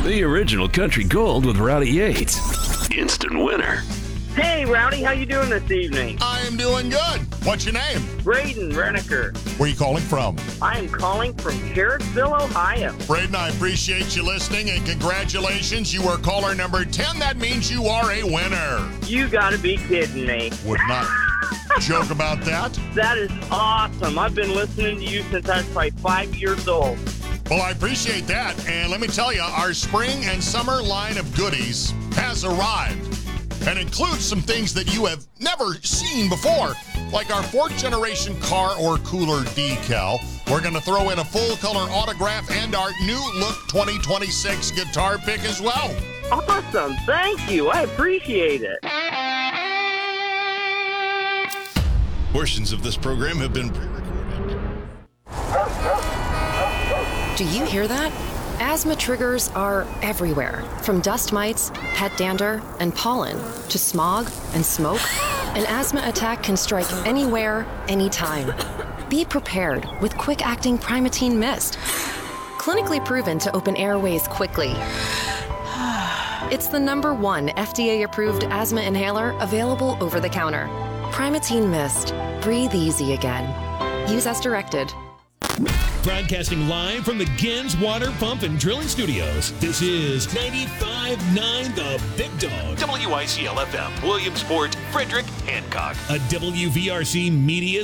The original country gold with Rowdy Yates. Instant winner. Hey, Rowdy, how you doing this evening? I am doing good. What's your name? Braden Reniker. Where are you calling from? I am calling from Carrotsville, Ohio. Braden, I appreciate you listening, and congratulations. You are caller number 10. That means you are a winner. You gotta be kidding me. Would not joke about that. That is awesome. I've been listening to you since I was probably 5 years old. Well, I appreciate that. And let me tell you, our spring and summer line of goodies has arrived and includes some things that you have never seen before, like our 4th generation car or cooler decal. We're going to throw in a full color autograph and our new look 2026 guitar pick as well. Awesome. Thank you. I appreciate it. Portions of this program have been pre-recorded. Do you hear that? Asthma triggers are everywhere, from dust mites, pet dander, and pollen, to smog and smoke. An asthma attack can strike anywhere, anytime. Be prepared with quick-acting Primatene Mist. Clinically proven to open airways quickly. It's the #1 FDA-approved asthma inhaler available over the counter. Primatene Mist. Breathe easy again. Use as directed. Broadcasting live from the Gins Water Pump and Drilling Studios. This is 95.9 The Big Dog. WICL FM, Williamsport, Frederick, Hancock. A WVRC Media